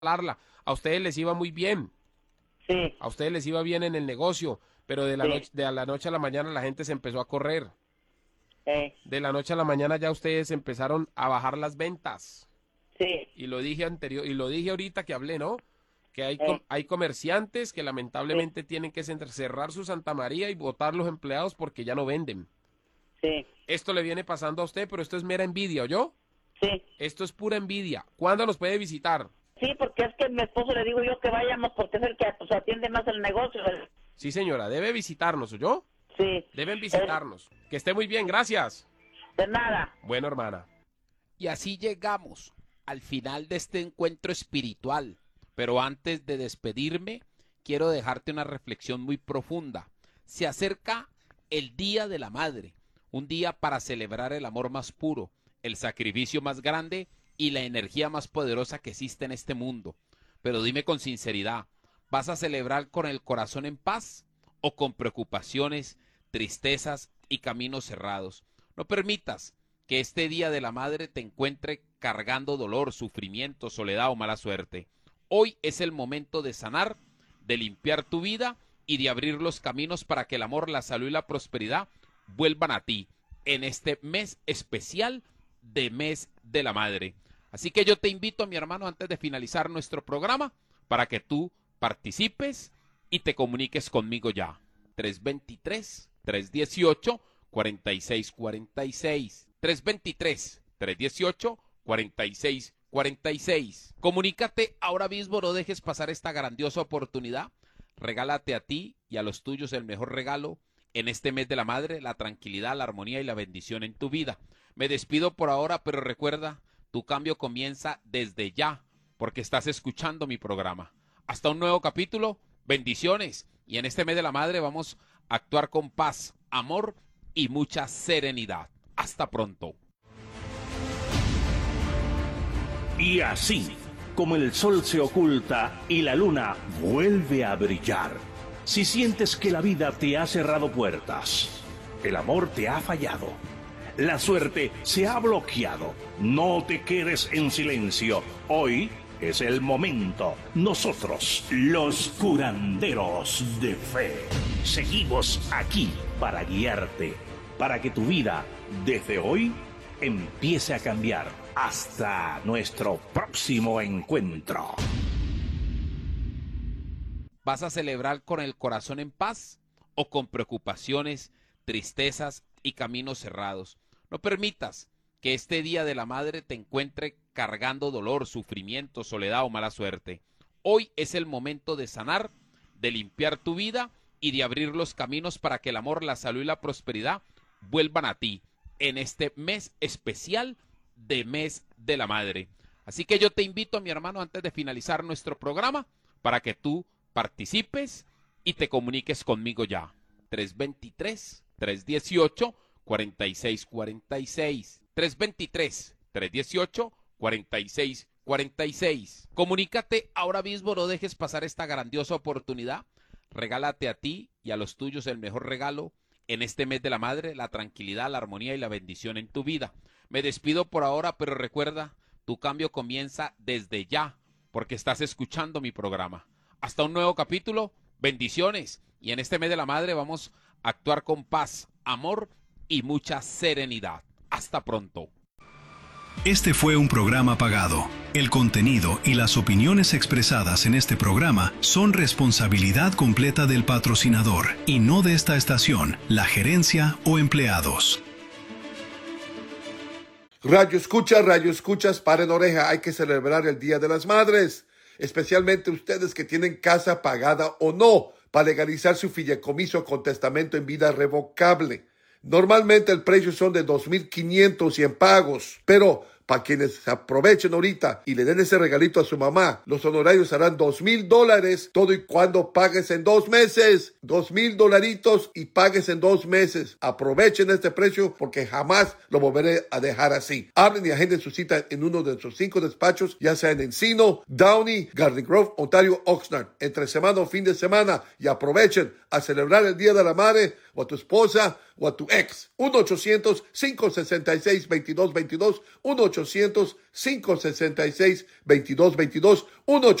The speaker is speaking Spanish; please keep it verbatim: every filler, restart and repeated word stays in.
hablarla. A ustedes les iba muy bien. Sí. A ustedes les iba bien en el negocio, pero de la Sí. noche, de la noche a la mañana la gente se empezó a correr. Eh, De la noche a la mañana ya ustedes empezaron a bajar las ventas. sí. Y lo dije anterior, y lo dije ahorita que hablé, ¿no? Que hay, com- Eh, hay comerciantes que sí. lamentablemente tienen que cen- cerrar su Santa María y botar los empleados porque ya no venden. Sí. Esto le viene pasando a usted, pero esto es mera envidia, ¿oyó? Sí. Esto es pura envidia. ¿Cuándo nos puede visitar? Sí, porque es que a mi esposo le digo yo que vayamos porque es el que pues, atiende más el negocio. Sí, señora, debe visitarnos, ¿oyó? Sí. Deben Eh, visitarnos. Que esté muy bien, gracias. de nada. Bueno, hermana. Y así llegamos al final de este encuentro espiritual. Pero antes de despedirme, quiero dejarte una reflexión muy profunda. Se acerca el Día de la Madre, un día para celebrar el amor más puro, el sacrificio más grande y la energía más poderosa que existe en este mundo. Pero dime con sinceridad, ¿vas a celebrar con el corazón en paz o con preocupaciones, tristezas y caminos cerrados? No permitas que este Día de la Madre te encuentre cargando dolor, sufrimiento, soledad o mala suerte. Hoy es el momento de sanar, de limpiar tu vida y de abrir los caminos para que el amor, la salud y la prosperidad vuelvan a ti en este mes especial de Mes de la Madre. Así que yo te invito, mi hermano, antes de finalizar nuestro programa, para que tú participes y te comuniques conmigo ya. tres dos tres, tres uno ocho, cuatro seis cuatro seis. tres dos tres, tres uno ocho, cuatro seis cuatro seis. Comunícate ahora mismo, no dejes pasar esta grandiosa oportunidad. Regálate a ti y a los tuyos el mejor regalo en este mes de la madre, la tranquilidad, la armonía y la bendición en tu vida. Me despido por ahora, pero recuerda, tu cambio comienza desde ya, porque estás escuchando mi programa. Hasta un nuevo capítulo, bendiciones. Y en este mes de la madre vamos a actuar con paz, amor y mucha serenidad. Hasta pronto. Y así, como el sol se oculta y la luna vuelve a brillar, si sientes que la vida te ha cerrado puertas, el amor te ha fallado, la suerte se ha bloqueado, no te quedes en silencio. Hoy es el momento. Nosotros, los curanderos de fe, seguimos aquí para guiarte, para que tu vida, desde hoy, empiece a cambiar. Hasta nuestro próximo encuentro. ¿Vas a celebrar con el corazón en paz o con preocupaciones, tristezas y caminos cerrados? No permitas que este Día de la Madre te encuentre cargando dolor, sufrimiento, soledad o mala suerte. Hoy es el momento de sanar, de limpiar tu vida y de abrir los caminos para que el amor, la salud y la prosperidad vuelvan a ti en este mes especial de Mes de la Madre. Así que yo te invito, mi hermano, antes de finalizar nuestro programa, para que tú participes y te comuniques conmigo ya. tres dos tres, tres uno ocho, cuatro seis cuatro seis. tres dos tres, tres uno ocho, cuatro seis cuatro seis. Comunícate ahora mismo, no dejes pasar esta grandiosa oportunidad. Regálate a ti y a los tuyos el mejor regalo en este mes de la madre, la tranquilidad, la armonía y la bendición en tu vida. Me despido por ahora, pero recuerda, tu cambio comienza desde ya, porque estás escuchando mi programa. Hasta un nuevo capítulo, bendiciones. Y en este mes de la madre vamos a actuar con paz, amor y mucha serenidad. Hasta pronto. Este fue un programa pagado. El contenido y las opiniones expresadas en este programa son responsabilidad completa del patrocinador y no de esta estación, la gerencia o empleados. Radio escucha, radio escuchas, paren oreja, hay que celebrar el Día de las Madres, especialmente ustedes que tienen casa pagada o no, para legalizar su fideicomiso con testamento en vida revocable. Normalmente el precio son de dos mil quinientos y en pagos, pero para quienes se aprovechen ahorita y le den ese regalito a su mamá, los honorarios serán dos mil dólares, todo y cuando pagues en dos meses. Dos mil dolaritos y pagues en dos meses. Aprovechen este precio porque jamás lo volveré a dejar así. Hablen y agenden su cita en uno de nuestros cinco despachos, ya sea en Encino, Downey, Garden Grove, Ontario, Oxnard, entre semana o fin de semana, y aprovechen a celebrar el Día de la Madre o a tu esposa o a tu ex. uno ochocientos, cinco sesenta y seis, veintidós veintidós, uno ochocientos, cinco sesenta y seis, veintidós veintidós, uno